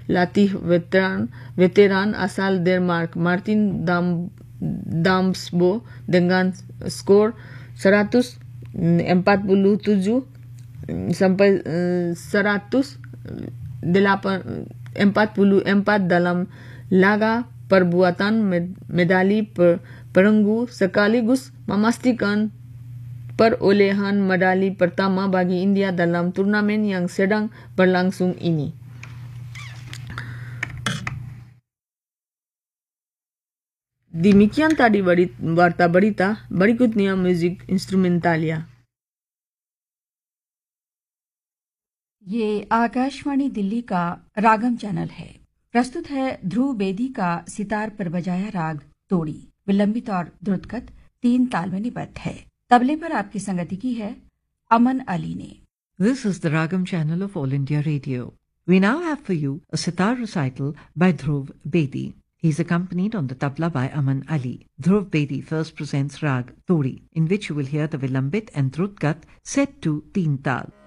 latih veteran asal Denmark Martin Damsbo dengan skor 147 sampai 144 dalam laga perbuatan medali perunggu sekaligus memastikan perolehan medali pertama bagi India dalam turnamen yang sedang berlangsung ini. Demikian tadi warta berita, berikutnya musik instrumentalia. ये आकाशवाणी दिल्ली का रागम चैनल है। प्रस्तुत है ध्रुव बेदी का सितार पर बजाया राग तोड़ी, विलंबित और द्रुतगत 3 ताल में निबद्ध है। तबले पर आपकी संगति की है अमन अली ने। This is the Ragam channel of All India Radio. We now have for you a sitar recital by Dhruv Bedi. He is accompanied on the tabla by Aman Ali. Dhruv Bedi first presents Rag Todi, in which you will hear the Vilambit and Drutgat set to Teen Tal.